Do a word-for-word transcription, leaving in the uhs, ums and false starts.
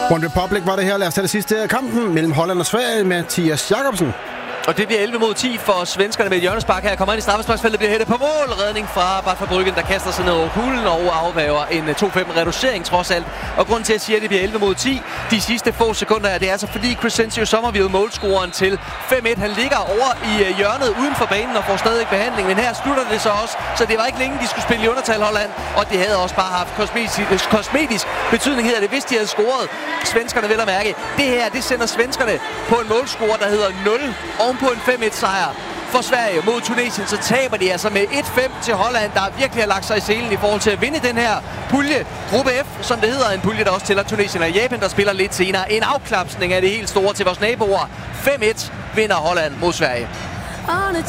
One Republic var det her. Lad os tage det sidste kampen mellem Holland og Sverige. Mathias Jakobsen. Og det bliver elleve mod ti for svenskerne med et hjørnespark her. Kommer ind i straffesparksfeltet, bliver hættet på mål. Redning fra Bart van Bryggen, der kaster sig ned over kuglen og afvæver en to fem reducering trods alt. Og grunden til at sige, at det bliver elleve mod ti de sidste få sekunder her, det er altså fordi Crescencio Sommervide, målscoreren til fem et, han ligger over i hjørnet uden for banen og får stadig behandling. Men her slutter det så også, så det var ikke længe, de skulle spille i undertal Holland. Og det havde også bare haft kosmetisk, kosmetisk betydning her, det hvis de havde scoret. Svenskerne vil at mærke, det her, det sender svenskerne på en målscore, der hedder nul. På en fem et sejr for Sverige mod Tunesien, så taber de altså med et fem til Holland, der virkelig har lagt sig i selen i forhold til at vinde den her pulje. Gruppe F, som det hedder, en pulje, der også tæller Tunesien og Japan, der spiller lidt senere. En afklapsning af det helt store til vores naboer. fem et vinder Holland mod Sverige.